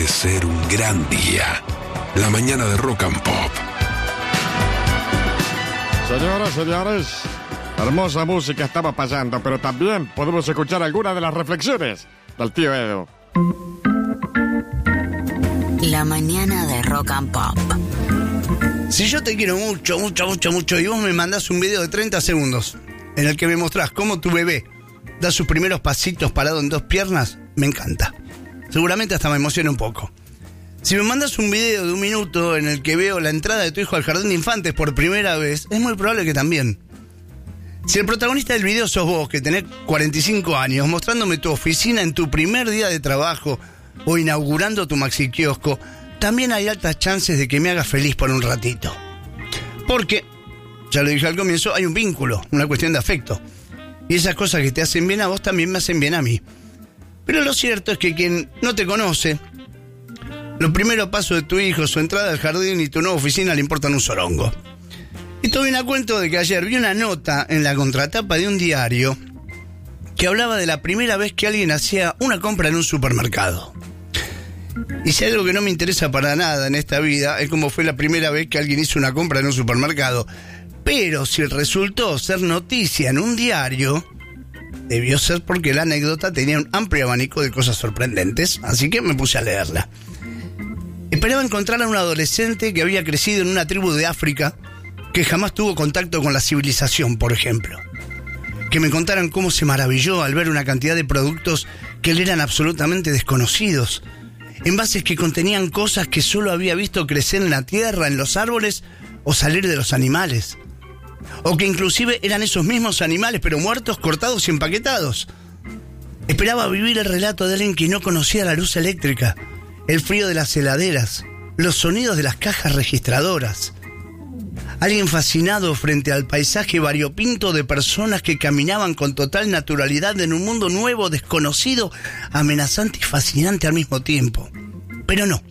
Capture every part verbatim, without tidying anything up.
ser un gran día. La mañana de Rock and Pop. Señoras, señores, hermosa música estaba pasando, pero también podemos escuchar algunas de las reflexiones del tío Edu. La mañana de Rock and Pop. Si yo te quiero mucho, mucho, mucho, mucho y vos me mandás un video de treinta segundos en el que me mostrás cómo tu bebé da sus primeros pasitos parado en dos piernas, me encanta. Seguramente hasta me emociona un poco. Si me mandas un video de un minuto en el que veo la entrada de tu hijo al jardín de infantes por primera vez, es muy probable que también. Si el protagonista del video sos vos, que tenés cuarenta y cinco años, mostrándome tu oficina en tu primer día de trabajo o inaugurando tu maxi kiosco, también hay altas chances de que me hagas feliz por un ratito. Porque, ya lo dije al comienzo, hay un vínculo, una cuestión de afecto. Y esas cosas que te hacen bien a vos también me hacen bien a mí. Pero lo cierto es que quien no te conoce, los primeros pasos de tu hijo, su entrada al jardín y tu nueva oficina le importan un sorongo. Y todo viene a cuento de que ayer vi una nota en la contratapa de un diario que hablaba de la primera vez que alguien hacía una compra en un supermercado. Y si hay algo que no me interesa para nada en esta vida, es cómo fue la primera vez que alguien hizo una compra en un supermercado. Pero si resultó ser noticia en un diario, debió ser porque la anécdota tenía un amplio abanico de cosas sorprendentes, así que me puse a leerla. Esperaba encontrar a un adolescente que había crecido en una tribu de África que jamás tuvo contacto con la civilización, por ejemplo. Que me contaran cómo se maravilló al ver una cantidad de productos que le eran absolutamente desconocidos, envases que contenían cosas que solo había visto crecer en la tierra, en los árboles o salir de los animales. O que inclusive eran esos mismos animales, pero muertos, cortados y empaquetados. Esperaba vivir el relato de alguien que no conocía la luz eléctrica, el frío de las heladeras, los sonidos de las cajas registradoras. Alguien fascinado frente al paisaje variopinto de personas que caminaban con total naturalidad en un mundo nuevo, desconocido, amenazante y fascinante al mismo tiempo. Pero no.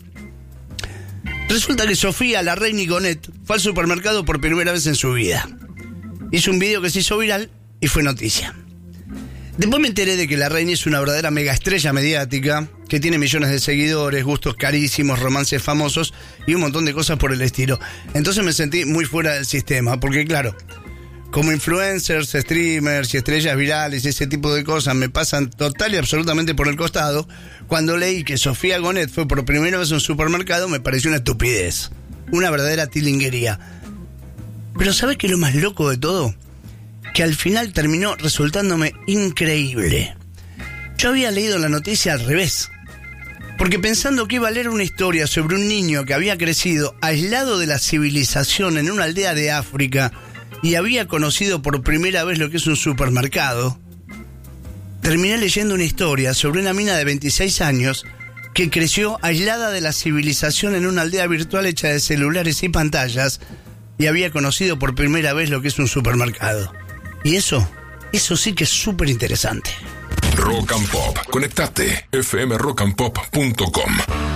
Resulta que Sofía, la reina Gonet, fue al supermercado por primera vez en su vida. Hizo un video que se hizo viral y fue noticia. Después me enteré de que la reina es una verdadera mega estrella mediática, que tiene millones de seguidores, gustos carísimos, romances famosos y un montón de cosas por el estilo. Entonces me sentí muy fuera del sistema, porque claro, como influencers, streamers y estrellas virales y ese tipo de cosas me pasan total y absolutamente por el costado. Cuando leí que Sofía Gonet fue por primera vez a un supermercado, me pareció una estupidez, una verdadera tilinguería. Pero ¿sabes qué es lo más loco de todo? Que al final terminó resultándome increíble. Yo había leído la noticia al revés, porque pensando que iba a leer una historia sobre un niño que había crecido aislado de la civilización en una aldea de África y había conocido por primera vez lo que es un supermercado, terminé leyendo una historia sobre una mina de veintiséis años que creció aislada de la civilización en una aldea virtual hecha de celulares y pantallas y había conocido por primera vez lo que es un supermercado. Y eso, eso sí que es súper interesante. Rock and Pop. Conectate. f m rock and pop punto com